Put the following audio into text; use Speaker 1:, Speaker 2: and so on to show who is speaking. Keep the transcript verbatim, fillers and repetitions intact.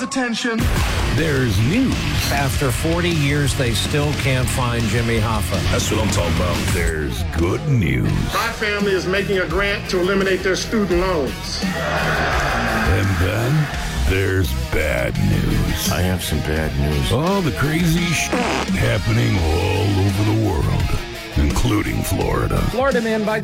Speaker 1: everyone's attention.
Speaker 2: There's news.
Speaker 3: After forty years, they still can't find Jimmy Hoffa.
Speaker 4: That's what I'm talking about.
Speaker 2: There's good news.
Speaker 5: My family is making a grant to eliminate their student loans.
Speaker 2: And then there's bad news.
Speaker 4: I have some bad news.
Speaker 2: All the crazy shit happening all over the world, including Florida.
Speaker 3: Florida man by